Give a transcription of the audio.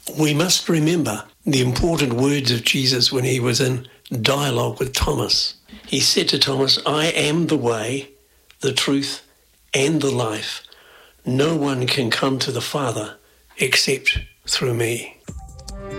We must remember the important words of Jesus when he was in dialogue with Thomas. He said to Thomas, I am the way, the truth, and the life. No one can come to the Father except through me.